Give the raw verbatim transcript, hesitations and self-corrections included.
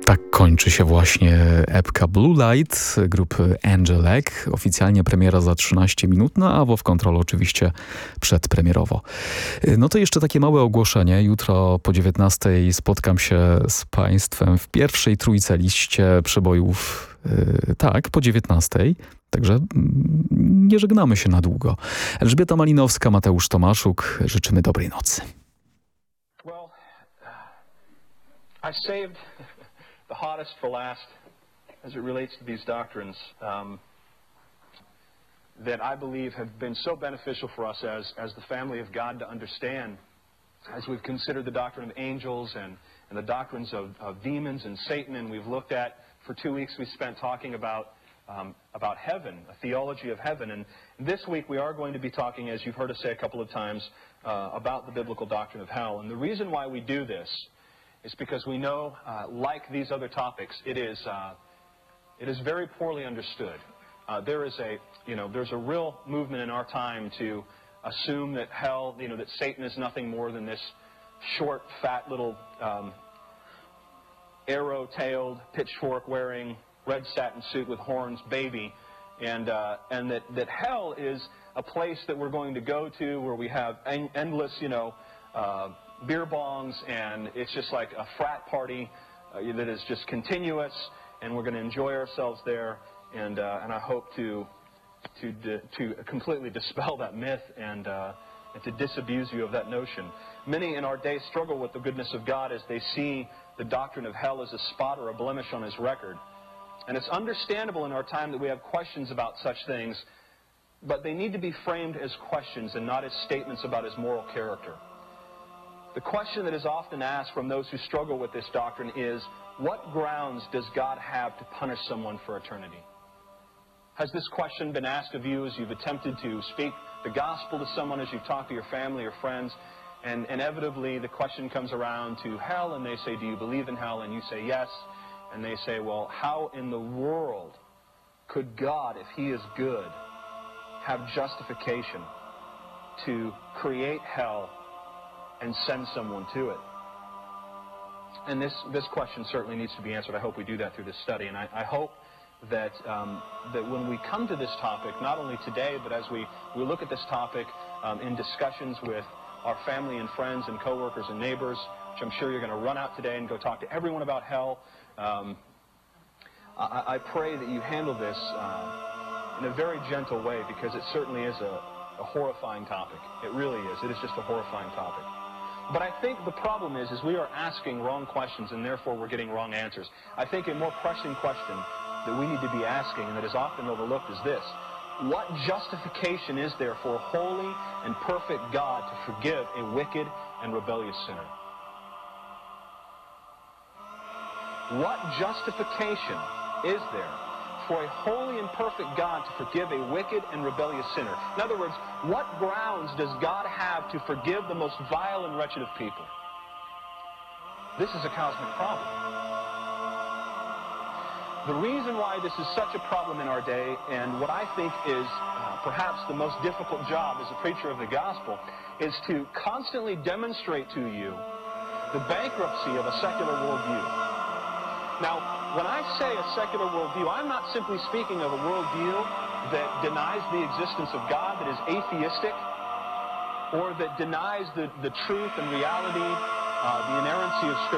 Tak kończy się właśnie epka Blue Light grupy Angelek. Oficjalnie premiera za trzynaście minut, no a WoW Control oczywiście przedpremierowo. No to jeszcze takie małe ogłoszenie. Jutro po dziewiętnastej spotkam się z Państwem w pierwszej trójce liście przebojów. Yy, tak, po dziewiętnastej. Także mm, nie żegnamy się na długo. Elżbieta Malinowska, Mateusz Tomaszuk. Życzymy dobrej nocy. Well, I saved the hottest for last as it relates to these doctrines um, that I believe have been so beneficial for us as, as the family of God to understand as we've considered the doctrine of angels and, and the doctrines of, of demons and Satan, and we've looked at, for two weeks we spent talking about um, about heaven, a theology of heaven, and this week we are going to be talking, as you've heard us say a couple of times, uh, about the biblical doctrine of hell. And the reason why we do this is because we know, uh, like these other topics, it is uh, it is very poorly understood. Uh, there is a you know there's a real movement in our time to assume that hell, you know, that Satan is nothing more than this short, fat little um, arrow-tailed, pitchfork-wearing, red satin suit with horns baby, and uh, and that that hell is a place that we're going to go to where we have en endless, you know. Uh, beer bongs, and it's just like a frat party uh, that is just continuous, and we're going to enjoy ourselves there, and uh, and I hope to to to completely dispel that myth and uh, and to disabuse you of that notion. Many in our day struggle with the goodness of God as they see the doctrine of hell as a spot or a blemish on His record, and it's understandable in our time that we have questions about such things, but they need to be framed as questions and not as statements about His moral character. The question that is often asked from those who struggle with this doctrine is, what grounds does God have to punish someone for eternity? Has this question been asked of you as you've attempted to speak the gospel to someone, as you've talked to your family or friends, and inevitably the question comes around to hell, and they say, do you believe in hell? And you say yes, and they say, well, how in the world could God, if He is good, have justification to create hell and send someone to it? And this, this question certainly needs to be answered. I hope we do that through this study. And I, I hope that, um, that when we come to this topic, not only today, but as we, we look at this topic um, in discussions with our family and friends and coworkers and neighbors, which I'm sure you're going to run out today and go talk to everyone about hell, um, I, I pray that you handle this uh, in a very gentle way, because it certainly is a, a horrifying topic. It really is. It is just a horrifying topic. But I think the problem is, is we are asking wrong questions, and therefore we're getting wrong answers. I think a more pressing question that we need to be asking, and that is often overlooked, is this: what justification is there for a holy and perfect God to forgive a wicked and rebellious sinner? What justification is there for a holy and perfect God to forgive a wicked and rebellious sinner? In other words, what grounds does God have to forgive the most vile and wretched of people? This is a cosmic problem. The reason why this is such a problem in our day, and what I think is uh, perhaps the most difficult job as a preacher of the gospel, is to constantly demonstrate to you the bankruptcy of a secular worldview. Now, when I say a secular worldview, I'm not simply speaking of a worldview that denies the existence of God, that is atheistic, or that denies the, the truth and reality, uh, the inerrancy of Scripture.